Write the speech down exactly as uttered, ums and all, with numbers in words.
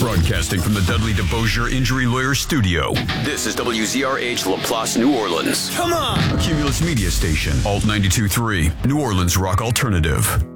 Broadcasting from the Dudley DeBosier Injury Lawyer Studio. This is W Z R H LaPlace, New Orleans. Come on! A Cumulus Media Station. Alt ninety-two point three. New Orleans Rock Alternative.